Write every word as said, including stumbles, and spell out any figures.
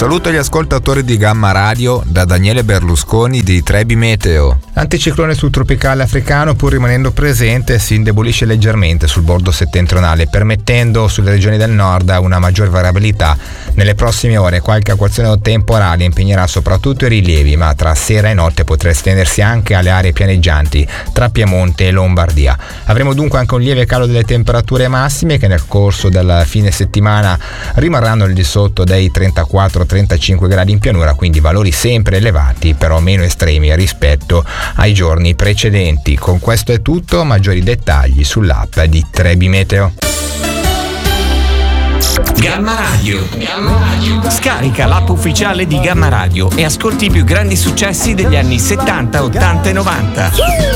saluto agli ascoltatori di Gamma Radio da Daniele Berlusconi di Trebi Meteo. L'anticiclone subtropicale africano, pur rimanendo presente, si indebolisce leggermente sul bordo settentrionale, permettendo sulle regioni del nord una maggior variabilità. Nelle prossime ore qualche acquazzone temporale impegnerà soprattutto i rilievi, ma tra sera e notte potrà estendersi anche alle aree pianeggianti tra Piemonte e Lombardia. Avremo dunque anche un lieve calo delle temperature massime che nel corso del fine settimana rimarranno al di sotto dei trentaquattro trentacinque gradi in pianura, quindi valori sempre elevati, però meno estremi rispetto ai giorni precedenti. Con questo è tutto, maggiori dettagli sull'app di Trebi Meteo. Gamma Radio. Gamma Radio. Scarica l'app ufficiale di Gamma Radio e ascolti i più grandi successi degli anni settanta, ottanta e novanta.